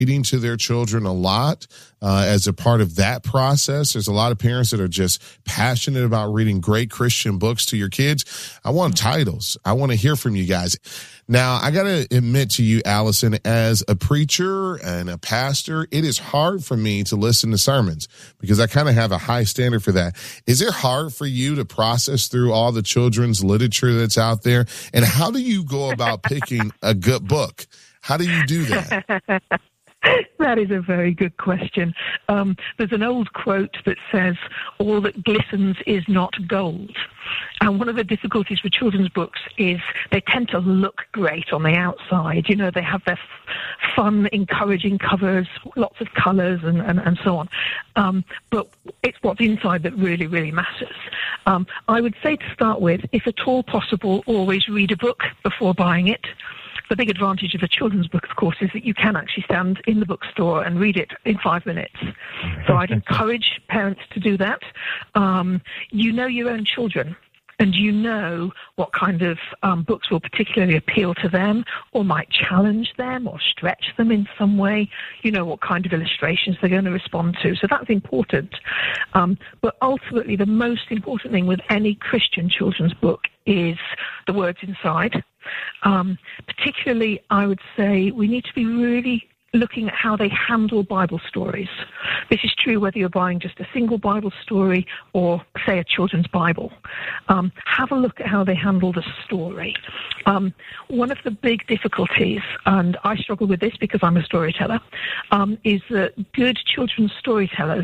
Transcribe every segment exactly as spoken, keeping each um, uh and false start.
reading to their children a lot uh, as a part of that process. There's a lot of parents that are just passionate about reading great Christian books to your kids. I want titles. I want to hear from you guys. Now, I got to admit to you, Allison, as a preacher and a pastor, it is hard for me to listen to sermons because I kind of have a high standard for that. Is it hard for you to process through all the children's literature that's out there? And how do you go about picking a good book? How do you do that? That is a very good question. Um, there's an old quote that says, all that glistens is not gold. And one of the difficulties with children's books is they tend to look great on the outside. You know, they have their f- fun, encouraging covers, lots of colours and, and, and so on. Um, but it's what's inside that really, really matters. Um, I would say to start with, if at all possible, always read a book before buying it. The big advantage of a children's book, of course, is that you can actually stand in the bookstore and read it in five minutes. So I'd encourage parents to do that. Um, you know your own children, and you know what kind of um, books will particularly appeal to them or might challenge them or stretch them in some way. You know what kind of illustrations they're going to respond to. So that's important. Um, but ultimately, the most important thing with any Christian children's book is the words inside. Um, particularly, I would say we need to be really looking at how they handle Bible stories. This is true whether you're buying just a single Bible story or, say, a children's Bible. Um, have a look at how they handle the story. Um, one of the big difficulties, and I struggle with this because I'm a storyteller, um, is that good children's storytellers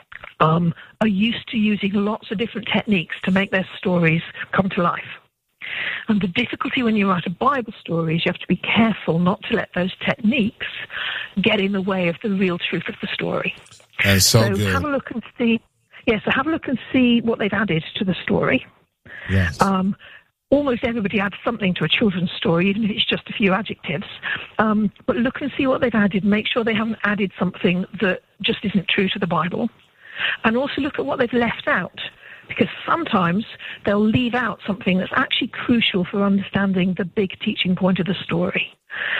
um, are used to using lots of different techniques to make their stories come to life. And the difficulty when you write a Bible story is you have to be careful not to let those techniques get in the way of the real truth of the story. That is so, so good. have a look and see. Yeah, so have a look and see what they've added to the story. Yes. Um, almost everybody adds something to a children's story, even if it's just a few adjectives. Um, but look and see what they've added. Make sure they haven't added something that just isn't true to the Bible. And also look at what they've left out. Because sometimes they'll leave out something that's actually crucial for understanding the big teaching point of the story.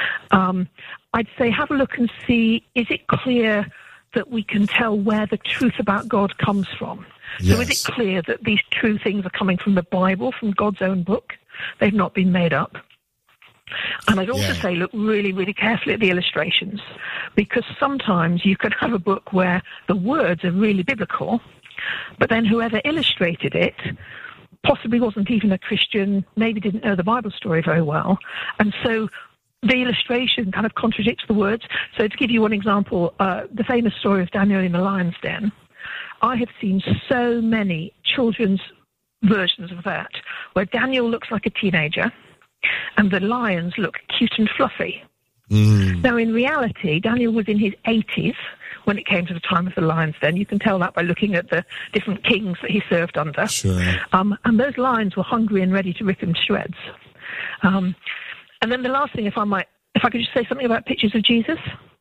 Um, I'd say have a look and see, is it clear that we can tell where the truth about God comes from? Yes. So is it clear that these true things are coming from the Bible, from God's own book? They've not been made up. And I'd also yeah. say look really, really carefully at the illustrations, because sometimes you can have a book where the words are really biblical, but then whoever illustrated it possibly wasn't even a Christian, maybe didn't know the Bible story very well. And so the illustration kind of contradicts the words. So to give you one example, uh, the famous story of Daniel in the lion's den, I have seen so many children's versions of that where Daniel looks like a teenager and the lions look cute and fluffy. Mm. Now, in reality, Daniel was in his eighties when it came to the time of the lion's den. You can tell that by looking at the different kings that he served under. Sure. Um, and those lions were hungry and ready to rip him to shreds. Um, and then the last thing, if I might, if I could just say something about pictures of Jesus.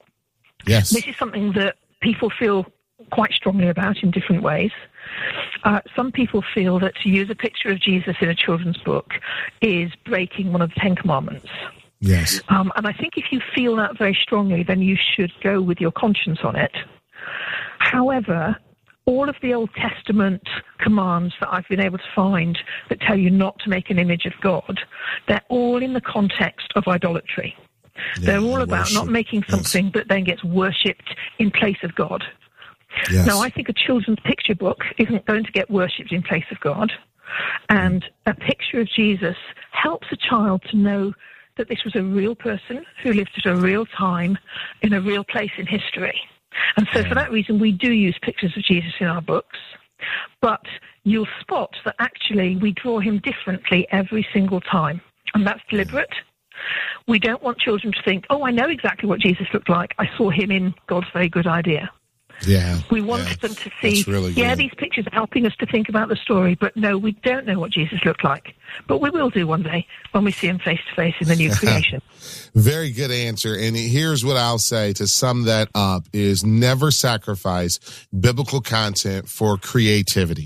Yes. This is something that people feel quite strongly about in different ways. Uh, some people feel that to use a picture of Jesus in a children's book is breaking one of the Ten Commandments. Yes. Um, and I think if you feel that very strongly, then you should go with your conscience on it. However, all of the Old Testament commands that I've been able to find that tell you not to make an image of God, they're all in the context of idolatry. Yeah, they're all about worship. Not making something yes. that then gets worshipped in place of God. Yes. Now, I think a children's picture book isn't going to get worshipped in place of God. And a picture of Jesus helps a child to know that this was a real person who lived at a real time in a real place in history. And so for that reason, we do use pictures of Jesus in our books. But you'll spot that actually we draw him differently every single time. And that's deliberate. We don't want children to think, oh, I know exactly what Jesus looked like. I saw him in God's Very Good Idea. Yeah. We want yeah, them to see, really yeah, good. These pictures are helping us to think about the story, but no, we don't know what Jesus looked like. But we will do one day when we see him face to face in the new creation. Very good answer. And here's what I'll say to sum that up is never sacrifice biblical content for creativity.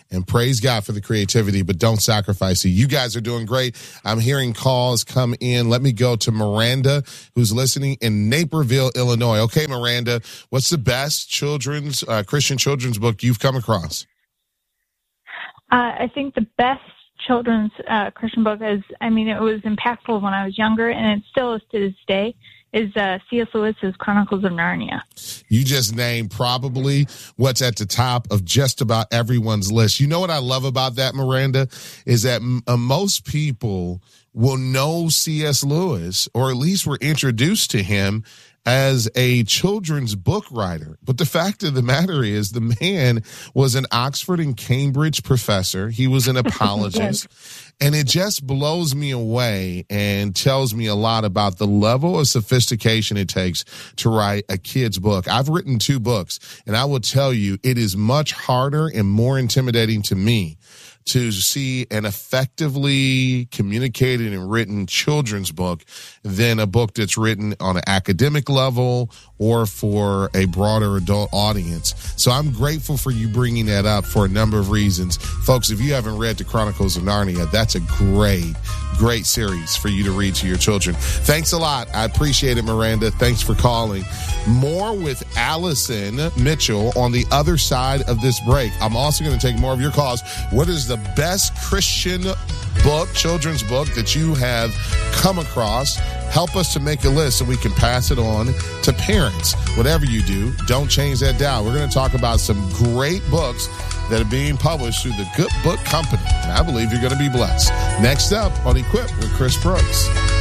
and praise God for the creativity, but don't sacrifice it. You guys are doing great. I'm hearing calls come in. Let me go to Miranda, who's listening in Naperville, Illinois. Okay, Miranda, what's the best children's, uh, Christian children's book you've come across? Uh, I think the best children's uh, Christian book is, I mean, it was impactful when I was younger, and it still is to this day, is uh, C S Lewis's Chronicles of Narnia. You just named probably what's at the top of just about everyone's list. You know what I love about that, Miranda, is that m- uh, most people will know C S Lewis, or at least were introduced to him as a children's book writer. But the fact of the matter is the man was an Oxford and Cambridge professor. He was an apologist. Yes. And it just blows me away and tells me a lot about the level of sophistication it takes to write a kid's book. I've written two books, and I will tell you it is much harder and more intimidating to me to see an effectively communicated and written children's book than a book that's written on an academic level or for a broader adult audience. So I'm grateful for you bringing that up for a number of reasons. Folks, if you haven't read the Chronicles of Narnia, that's a great, great series for you to read to your children. Thanks a lot. I appreciate it, Miranda. Thanks for calling. More with Allison Mitchell on the other side of this break. I'm also going to take more of your calls. What is the best Christian book, children's book that you have come across? Help us to make a list so we can pass it on to parents. Whatever you do, don't change that dial. We're going to talk about some great books that are being published through the Good Book Company, and I believe you're going to be blessed. Next up on Equipped with Chris Brooks.